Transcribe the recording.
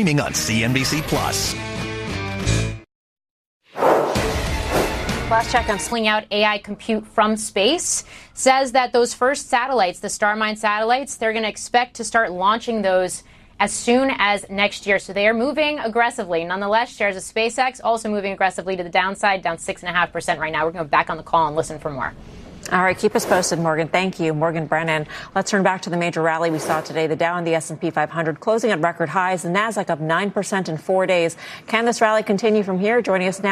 streaming on CNBC Plus. Last check on sling out AI compute from space says that those first satellites, the Starmine satellites, they're going to expect to start launching those as soon as next year. So they are moving aggressively. Nonetheless, shares of SpaceX also moving aggressively to the downside, down 6.5% right now. We're going to go back on the call and listen for more. All right, keep us posted, Morgan. Thank you, Morgan Brennan. Let's turn back to the major rally we saw today. The Dow and the S&P 500 closing at record highs. The Nasdaq up 9% in 4 days. Can this rally continue from here? Joining us now